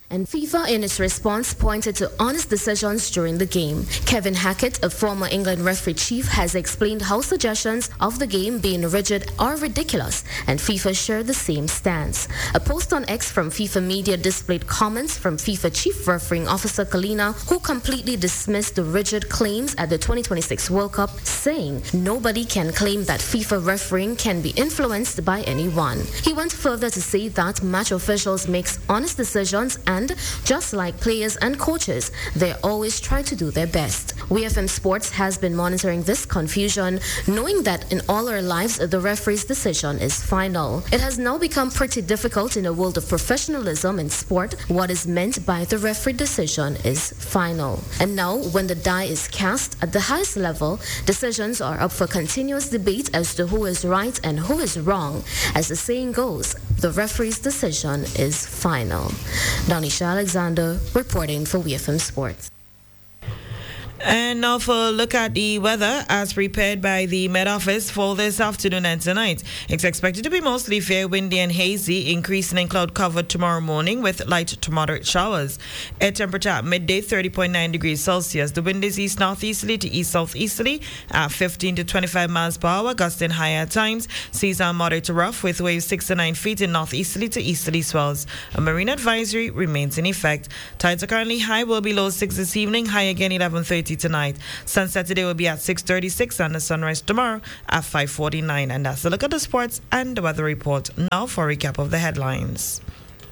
And FIFA in its response pointed to honest decisions during the game. Kevin Hackett, a former England referee chief, has explained how suggestions of the game being rigid are ridiculous, and FIFA shared the same stance. A post on X from FIFA media displayed comments from FIFA chief refereeing officer Kalina, who completely dismissed the rigid claims at the 2026 World Cup, saying nobody can claim that FIFA refereeing can be influenced by anyone. He went further to say that match officials make honest decisions and, just like players and coaches, they always try to do their best. WFM Sports has been monitoring this confusion, knowing that in all our lives the referee's decision is final. It has now become pretty difficult in a world of professionalism in sport. What is meant by the referee decision is final. And now, when the die is cast at the highest level, decisions are up for continuous debate as to who is right and who is wrong. As the saying goes, the referee's decision is final. Danisha Alexander reporting for WFM Sports. And now for a look at the weather as prepared by the Met Office for this afternoon and tonight. It's expected to be mostly fair, windy and hazy, increasing in cloud cover tomorrow morning with light to moderate showers. Air temperature at midday 30.9 degrees Celsius. The wind is east-northeasterly to east-southeasterly at 15 to 25 miles per hour, gusting higher at times. Seas are moderate to rough with waves 6 to 9 feet in northeasterly to easterly swells. A marine advisory remains in effect. Tides are currently high, will be low 6 this evening, high again 11:30 tonight. Sunset today will be at 6:36 and the sunrise tomorrow at 5:49. And that's a look at the sports and the weather report. Now for a recap of the headlines.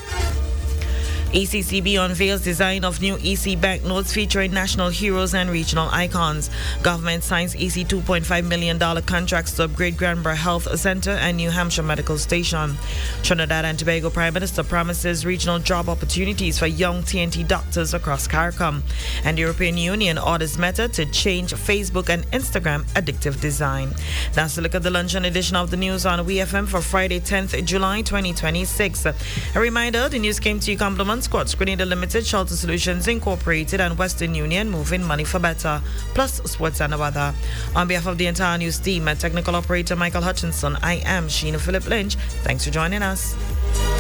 ECCB unveils design of new EC banknotes featuring national heroes and regional icons. Government signs EC $2.5 million contracts to upgrade Granborough Health Center and New Hampshire Medical Station. Trinidad and Tobago Prime Minister promises regional job opportunities for young TNT doctors across CARICOM. And the European Union orders Meta to change Facebook and Instagram addictive design. That's a look at the luncheon edition of the news on WFM for Friday, 10th July 2026. A reminder, the news came to you compliments Squad Grenada Limited, Shelter Solutions Incorporated and Western Union, moving money for better, plus sports and weather. On behalf of the entire news team and technical operator Michael Hutchinson, I am Sheena Philip Lynch. Thanks for joining us.